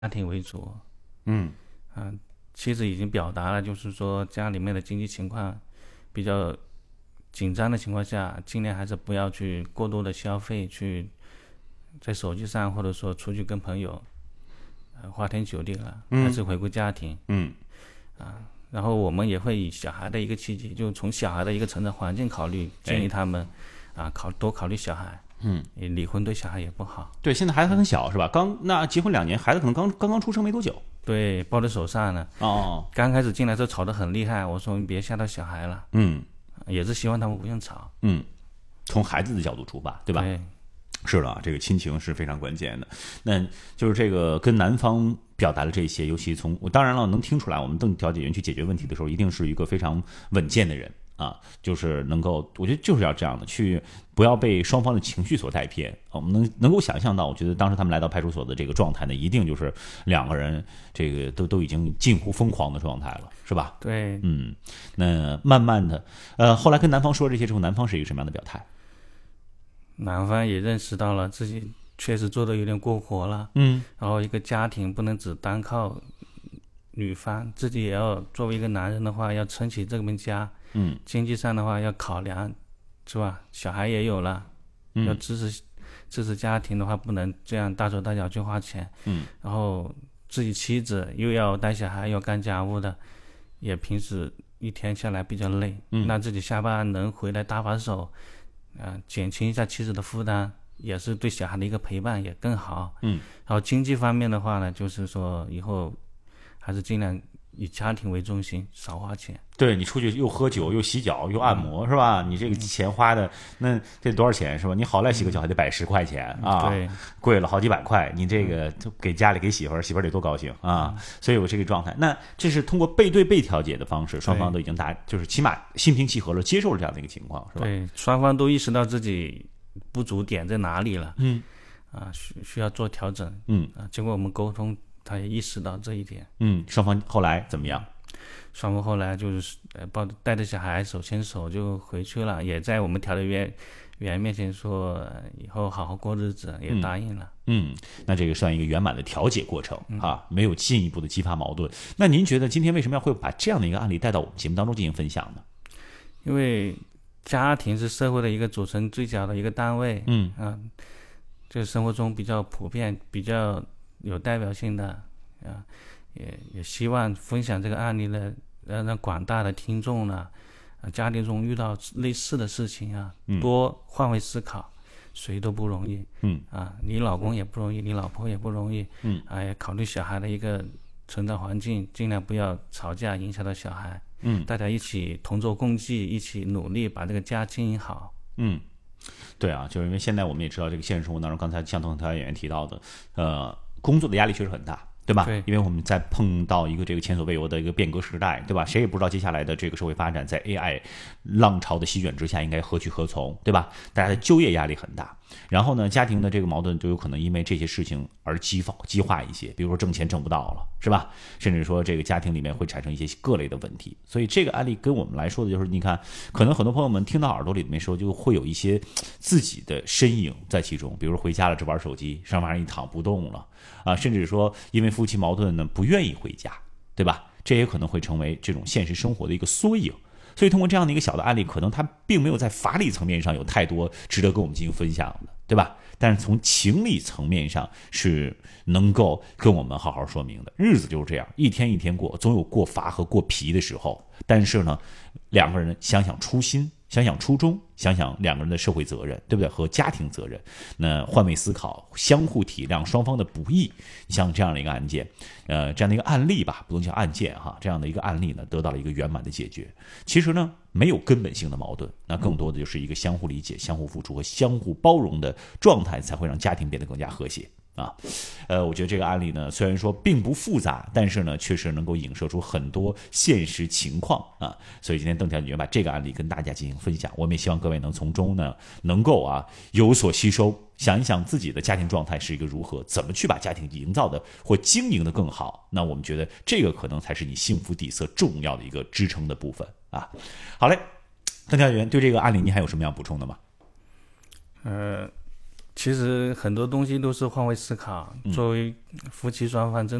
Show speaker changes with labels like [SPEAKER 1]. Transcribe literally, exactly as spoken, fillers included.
[SPEAKER 1] 家庭为主。
[SPEAKER 2] 嗯
[SPEAKER 1] 啊，妻子已经表达了，就是说家里面的经济情况比较紧张的情况下，尽量还是不要去过多的消费，去在手机上或者说出去跟朋友呃花天酒地了，
[SPEAKER 2] 嗯
[SPEAKER 1] 还是回归家庭。
[SPEAKER 2] 嗯
[SPEAKER 1] 然后我们也会以小孩的一个契机，就从小孩的一个成长环境考虑，建议他们啊考多考虑小孩。
[SPEAKER 2] 嗯，
[SPEAKER 1] 离婚对小孩也不好。
[SPEAKER 2] 对，现在孩子还很小是吧？刚那结婚两年，孩子可能刚刚刚出生没多久。
[SPEAKER 1] 对，抱在手上呢。
[SPEAKER 2] 哦，
[SPEAKER 1] 刚开始进来时候吵得很厉害，我说你别吓到小孩了。
[SPEAKER 2] 嗯
[SPEAKER 1] 也是希望他们不用吵。
[SPEAKER 2] 嗯，从孩子的角度出发，对吧？
[SPEAKER 1] 对，
[SPEAKER 2] 是的，这个亲情是非常关键的。那就是这个跟男方表达了这些，尤其从我当然了能听出来，我们邓调解员去解决问题的时候，一定是一个非常稳健的人啊，就是能够，我觉得就是要这样的，去不要被双方的情绪所带偏。我们能能够想象到，我觉得当时他们来到派出所的这个状态呢，一定就是两个人这个都都已经近乎疯狂的状态了，是吧？
[SPEAKER 1] 对，
[SPEAKER 2] 嗯，那慢慢的，呃，后来跟男方说这些之后，男方是一个什么样的表态？
[SPEAKER 1] 男方也认识到了自己确实做的有点过火了。
[SPEAKER 2] 嗯
[SPEAKER 1] 然后一个家庭不能只单靠女方，自己也要作为一个男人的话，要撑起这门家。
[SPEAKER 2] 嗯
[SPEAKER 1] 经济上的话要考量，是吧？小孩也有了，
[SPEAKER 2] 嗯
[SPEAKER 1] 要支持支持家庭的话，不能这样大手大脚去花钱。
[SPEAKER 2] 嗯，
[SPEAKER 1] 然后自己妻子又要带小孩，要干家务的，也平时一天下来比较累。
[SPEAKER 2] 嗯，
[SPEAKER 1] 那自己下班能回来搭把手，啊、呃，减轻一下妻子的负担，也是对小孩的一个陪伴，也更好。
[SPEAKER 2] 嗯，
[SPEAKER 1] 然后经济方面的话呢，就是说以后还是尽量以家庭为中心，少花钱。
[SPEAKER 2] 对，你出去又喝酒又洗脚又按摩是吧？你这个钱花的那这多少钱是吧？你好赖洗个脚还得百十块钱啊，
[SPEAKER 1] 对，
[SPEAKER 2] 贵了好几百块，你这个就给家里给媳妇儿，媳妇儿得多高兴啊！所以有这个状态，那这是通过背对背调解的方式，双方都已经达，就是起码心平气和了，接受了这样的一个情况，是吧？
[SPEAKER 1] 对，双方都意识到自己不足点在哪里了。
[SPEAKER 2] 嗯，
[SPEAKER 1] 啊，需需要做调整。
[SPEAKER 2] 嗯，
[SPEAKER 1] 啊，经过我们沟通，他也意识到这一点。
[SPEAKER 2] 嗯，双方后来怎么样？
[SPEAKER 1] 双方后来就是呃抱带着小孩手牵手就回去了，也在我们调解员员面前说、呃、以后好好过日子，也答应了。
[SPEAKER 2] 嗯，那这个算一个圆满的调解过程啊，没有进一步的激发矛盾。那您觉得今天为什么要会把这样的一个案例带到我们节目当中进行分享呢？
[SPEAKER 1] 因为家庭是社会的一个组成最小的一个单位。
[SPEAKER 2] 嗯
[SPEAKER 1] 啊，就是生活中比较普遍、比较有代表性的啊。也也希望分享这个案例呢，让让广大的听众呢，啊，家庭中遇到类似的事情啊，
[SPEAKER 2] 嗯、
[SPEAKER 1] 多换位思考，谁都不容易。
[SPEAKER 2] 嗯
[SPEAKER 1] 啊，你老公也不容易，你老婆也不容易。
[SPEAKER 2] 嗯，
[SPEAKER 1] 啊，也考虑小孩的一个成长环境，尽量不要吵架影响到小孩。
[SPEAKER 2] 嗯，
[SPEAKER 1] 大家一起同舟共济，一起努力把这个家经营好。
[SPEAKER 2] 嗯。对啊，就是因为现在我们也知道，这个现实生活当中，刚才像同调解演员提到的，呃，工作的压力确实很大。对吧？
[SPEAKER 1] 对，
[SPEAKER 2] 因为我们在碰到一个这个前所未有的一个变革时代，对吧？谁也不知道接下来的这个社会发展在 A I 浪潮的席卷之下应该何去何从，对吧？大家的就业压力很大，然后呢，家庭的这个矛盾就有可能因为这些事情而激发激化一些，比如说挣钱挣不到了，是吧？甚至说这个家庭里面会产生一些各类的问题。所以这个案例跟我们来说的就是，你看，可能很多朋友们听到耳朵里面说，就会有一些自己的身影在其中，比如说回家了只玩手机，沙发上一躺不动了。啊，甚至说因为夫妻矛盾呢不愿意回家，对吧？这也可能会成为这种现实生活的一个缩影。所以通过这样的一个小的案例，可能它并没有在法理层面上有太多值得跟我们进行分享的，对吧？但是从情理层面上是能够跟我们好好说明的。日子就是这样，一天一天过，总有过乏和过疲的时候。但是呢，两个人想想初心，想想初衷，想想两个人的社会责任，对不对？和家庭责任，那换位思考，相互体谅双方的不易。像这样的一个案件，呃，这样的一个案例吧，不能叫案件哈，这样的一个案例呢，得到了一个圆满的解决。其实呢，没有根本性的矛盾，那更多的就是一个相互理解、相互付出和相互包容的状态，才会让家庭变得更加和谐。啊，呃，我觉得这个案例呢，虽然说并不复杂，但是呢，确实能够影射出很多现实情况啊。所以今天邓调解员把这个案例跟大家进行分享，我们也希望各位能从中呢，能够啊有所吸收，想一想自己的家庭状态是一个如何，怎么去把家庭营造的或经营的更好。那我们觉得这个可能才是你幸福底色重要的一个支撑的部分啊。好嘞，邓调解员对这个案例您还有什么要补充的吗？
[SPEAKER 1] 呃。 其实很多东西都是换位思考，作为夫妻双方真